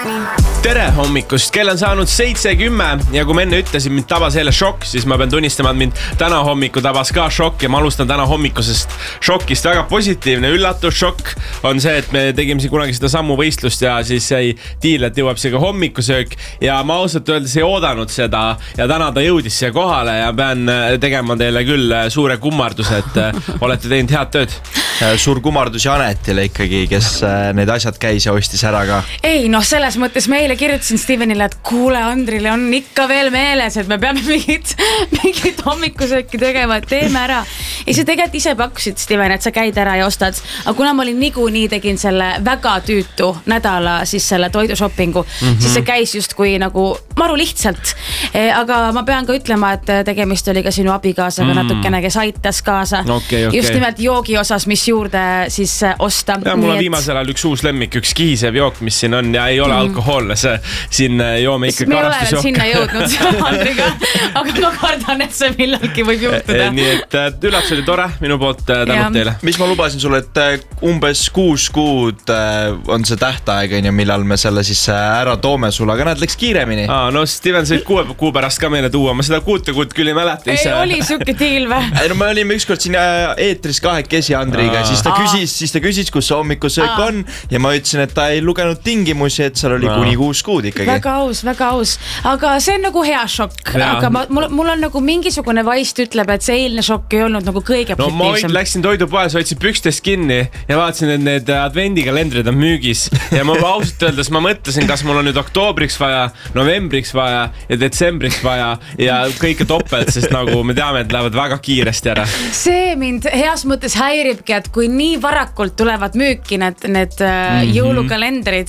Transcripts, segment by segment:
Tere hommikust, kell on saanud 7:10 ja kui ma enne ütlesin, mind tabas jälle šokk, siis ma pean tunnistama, et mind täna hommiku tabas ka šokk ja ma alustan täna hommikusest šokist. Väga positiivne üllatus šokk on see, et me tegime siin kunagi seda sammu võistlust ja siis jäi diil, et jõuab siia ka hommikusöök ja ma ausalt öeldes ei oodanud seda ja täna ta jõudis siia kohale ja pean tegema teile küll suure kummarduse, et olete teinud head tööd. Suur kummardus Janetile ikkagi, kes need asjad käis ja ostis ära ka. Ei, noh, selles mõttes meile kirjutasin Stevenile, et kuule, Andrile on ikka veel meeles, et me peame mingit hommikusööki tegema, et teeme ära. Ja sa tegelikult ise pakkusid, Steven, et sa käid ära ja ostad. Aga kuna ma olin niikuinii tegin selle väga tüütu nädala siis selle toidushoppingu, siis see käis just kui nagu maru lihtsalt. Aga ma pean ka ütlema, et tegemist oli ka sinu abikaasaga natukene, kes aitas kaasa. Okay. Just nimelt joogi osas, mis juurde siis osta. Ja mul on viimasel ajal üks uus lemmik, üks kihisev jook, mis siin on ja ei ole alkohoolle. Siin joome ikka karastusjook. Me ei ole veel sinna jõudnud Andriga, aga ma kardan, et see millalgi võib juhtuda. Nii et üllatus oli tore minu poolt tänud teile. Mis ma lubasin sulle, et umbes 6 kuud on see tähtaeg, millal me selle siis ära toome sulle, aga näed, läks kiiremini. No Steven sõid 6 kuu pärast ka meile tuua, ma seda 6 kuud küll ei mäleta ise. Ei, oli süke diil või? No me olime ükskord siin eetris kahekesi Andriga, siis ta küsis, kus see hommikusöök on ja ma ütlesin, et ta ei lugenud tingimusi, et seal oli kuni 6 kuud ikkagi. Väga aus. Aga see on nagu hea šokk. Aga mul on nagu mingisugune vaist ütleb, et see eilne šokk ei olnud nagu kõige positiivsem. Ma läksin toidupoes, hoidsin pükstest kinni ja vaatasin, et need advendikalendrid on müügis. Ja ma ausalt öeldes ma mõtlesin, kas mul on nüüd oktoobriks vaja, novembriks vaja ja detsembriks vaja ja kõike topelt, sest nagu me teame, et lähevad väga kiiresti ära. See mind heas mõttes häiribki, et kui nii varakult tulevad müüki need jõulukalendrid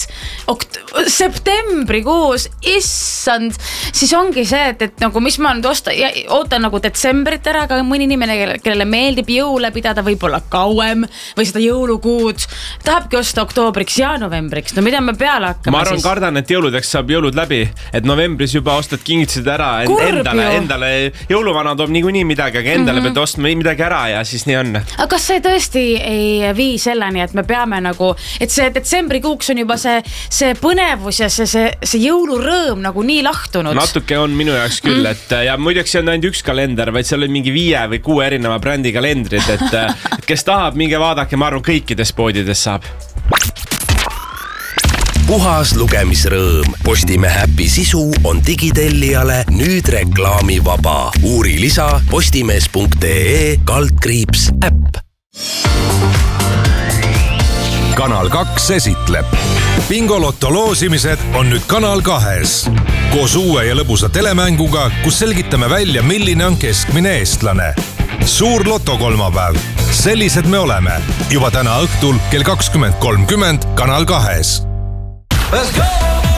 septembrikuus, issand, siis ongi see, et nagu mis ma nüüd ootan nagu detsembrit ära, aga mõni inimene, kellele meeldib jõule pidada võib-olla kauem või seda jõulukuud, tahabki osta oktoobriks ja novembriks. No mida me peale hakkame ma arvan, siis? Kardan, et jõuludeks saab jõulud läbi, et novembris juba ostad kingitused ära endale. Jõuluvana toob niikuinii midagi, aga endale pead ostma midagi ära ja siis nii on. Aga kas see tõesti ei vii selleni, et me peame nagu, et see detsembrikuuks on juba see põnevus ja see jõulurõõm nagu nii lahtunud? Natuke on minu jaoks küll, et ja muideks see on ainult üks kalender, vaid seal on mingi 5 või 6 erineva brändi kalendrid, et kes tahab, minge vaadake, ma arvan, kõikides poodides saab. Puhas lugemisrõõm. Postimehe äpi sisu on digitellijale nüüd reklaamivaba. Uuri lisa postimees.ee/äpp. Kanal 2 esitleb. Bingolotto loosimised on nüüd Kanal 2-s. Koos uue ja lõbusa telemänguga, kus selgitame välja, milline on keskmine eestlane. Suur lotokolmapäev. Sellised me oleme. Juba täna õhtul kell 20:30 Kanal 2-s. Let's go!